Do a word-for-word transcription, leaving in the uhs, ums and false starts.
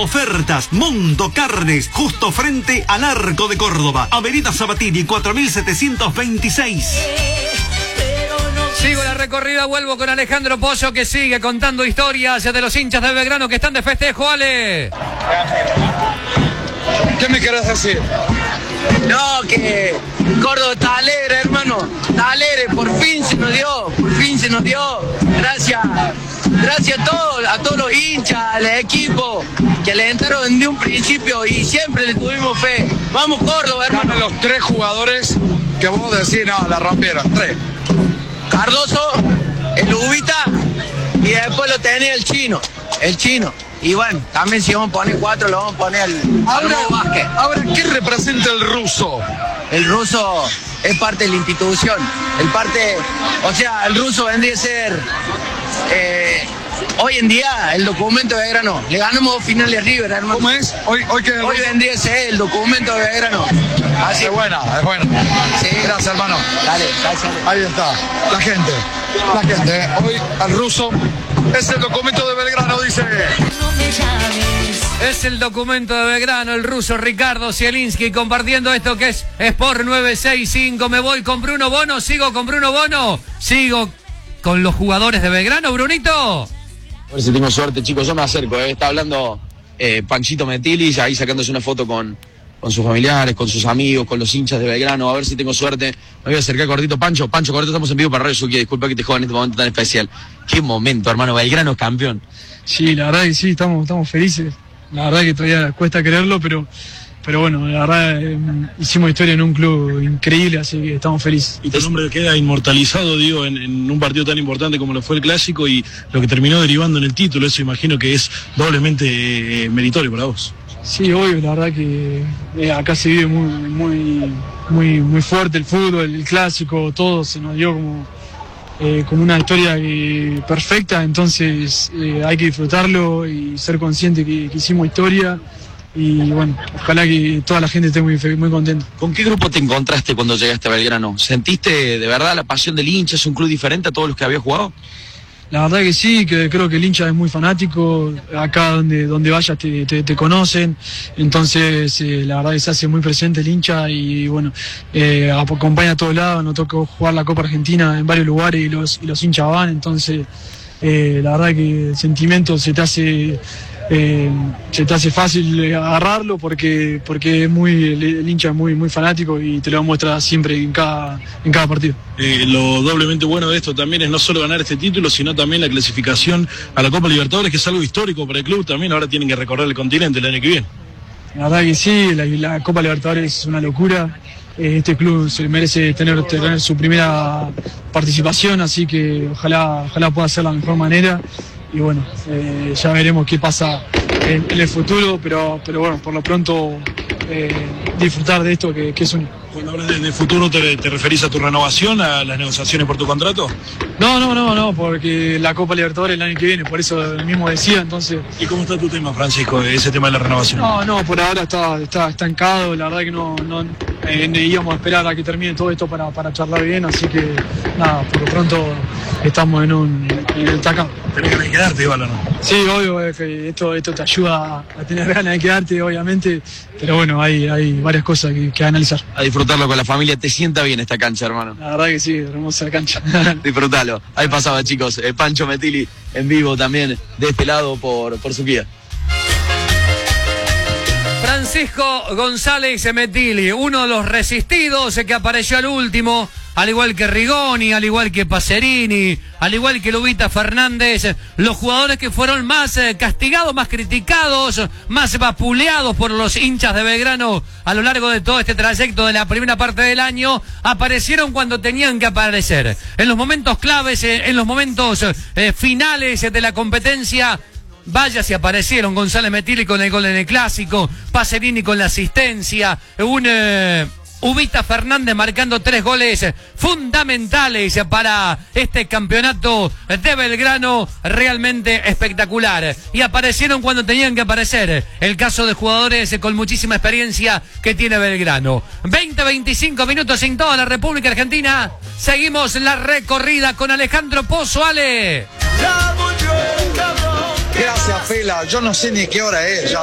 Ofertas Mundo Carnes, justo frente al Arco de Córdoba. Avenida Sabatini, cuatro mil setecientos veintiséis. Sigo la recorrida, vuelvo con Alejandro Pozo, que sigue contando historias de los hinchas de Belgrano que están de festejo, Ale. ¿Qué me querés decir? No, que Córdoba está alegre, hermano. Está alegre, por fin se nos dio, por fin se nos dio. Gracias, gracias a todos, a todos los hinchas, al equipo, que alentaron de un principio y siempre le tuvimos fe. Vamos Córdoba, hermano. Dame los tres jugadores que vos decís, no, la rompieron. Tres. Cardoso, el Ubita y después lo tenía el Chino, el Chino. Y bueno, también si vamos a poner cuatro, lo vamos a poner al, al nuevo Vázquez. Ahora, ¿qué representa el ruso? El ruso es parte de la institución. El parte, o sea, el ruso vendría a ser, eh, hoy en día, el documento de Belgrano. Le ganamos dos finales a River, hermano. ¿Cómo es? Hoy, hoy, que hoy vendría a ser el documento de Belgrano. Así es buena, es buena. Sí, gracias, hermano. Dale, gracias. Ahí está, la gente, la gente. Hoy al ruso es el documento de Belgrano, dice. Es el documento de Belgrano, el ruso Ricardo Zielinski compartiendo esto que es Sport nueve seis cinco. Me voy con Bruno Bono, sigo con Bruno Bono, sigo con los jugadores de Belgrano, Brunito. A ver si tengo suerte, chicos, yo me acerco, eh. Está hablando eh, Panchito Metilis, ahí sacándose una foto con, con sus familiares, con sus amigos, con los hinchas de Belgrano, a ver si tengo suerte. Me voy a acercar cortito. Pancho, Pancho, cortito, estamos en vivo para Radio Suquía, disculpa que te jodan en este momento tan especial. Qué momento, hermano, Belgrano campeón. Sí, la verdad que sí, estamos, estamos felices. La verdad que todavía cuesta creerlo, pero, pero bueno, la verdad eh, hicimos historia en un club increíble, así que estamos felices. Y tu nombre queda inmortalizado, digo, en, en un partido tan importante como lo fue el Clásico y lo que terminó derivando en el título, eso imagino que es doblemente eh, meritorio para vos. Sí, obvio, la verdad que eh, acá se vive muy, muy, muy, muy fuerte el fútbol, el Clásico, todo se nos dio como... Eh, como una historia eh, perfecta, entonces eh, hay que disfrutarlo y ser consciente que, que hicimos historia y bueno, ojalá que toda la gente esté muy, muy contenta. ¿Con qué grupo te encontraste cuando llegaste a Belgrano? ¿Sentiste de verdad la pasión del hincha? ¿Es un club diferente a todos los que habías jugado? La verdad que sí, que creo que el hincha es muy fanático, acá donde, donde vayas te, te, te conocen, entonces eh, la verdad que se hace muy presente el hincha y bueno, eh, acompaña a todos lados, nos tocó jugar la Copa Argentina en varios lugares y los, y los hinchas van, entonces eh, la verdad que el sentimiento se te hace... Eh, se te hace fácil agarrarlo porque porque es muy el, el hincha es muy muy fanático y te lo muestra siempre en cada en cada partido. Eh, lo doblemente bueno de esto también es no solo ganar este título, sino también la clasificación a la Copa Libertadores, que es algo histórico para el club también. Ahora tienen que recorrer el continente el año que viene. La verdad que sí, la, la Copa Libertadores es una locura. Eh, este club se merece tener, tener su primera participación, así que ojalá ojalá pueda hacer la mejor manera. Y bueno, eh, ya veremos qué pasa en, en el futuro, pero, pero bueno, por lo pronto eh, disfrutar de esto que, que es único. Cuando hablas de, de futuro, ¿te, ¿te referís a tu renovación, a las negociaciones por tu contrato? No, no, no, no, porque la Copa Libertadores el año que viene, por eso mismo decía, entonces... ¿Y cómo está tu tema, Francisco, ese tema de la renovación? No, no, por ahora está, está estancado, la verdad que no, no eh, íbamos a esperar a que termine todo esto para, para charlar bien, así que nada, por lo pronto estamos en un en el tacán. Tenés ganas de quedarte igual, ¿o no? Sí, obvio, eh, que esto, esto te ayuda a tener ganas de quedarte, obviamente, pero bueno, hay, hay varias cosas que, que analizar. A disfrutarlo con la familia, te sienta bien esta cancha, hermano. La verdad que sí, hermosa cancha. Disfrutalo. Ahí pasaba, chicos, eh, Pancho Metili en vivo también de este lado por, por Suquía. Francisco González Metili, uno de los resistidos que apareció al último, al igual que Rigoni, al igual que Pacerini, al igual que Lubita Fernández, los jugadores que fueron más eh, castigados, más criticados, más vapuleados por los hinchas de Belgrano a lo largo de todo este trayecto de la primera parte del año, aparecieron cuando tenían que aparecer, en los momentos claves, eh, en los momentos eh, finales de la competencia. Vaya si aparecieron González Metili con el gol en el Clásico, Pacerini con la asistencia, un eh, Ubita Fernández marcando tres goles fundamentales para este campeonato de Belgrano, realmente espectacular. Y aparecieron cuando tenían que aparecer, el caso de jugadores con muchísima experiencia que tiene Belgrano. veinte a veinticinco minutos en toda la República Argentina. Seguimos la recorrida con Alejandro Pozo. Ale. Gracias, Fela. Yo no sé ni qué hora es ya.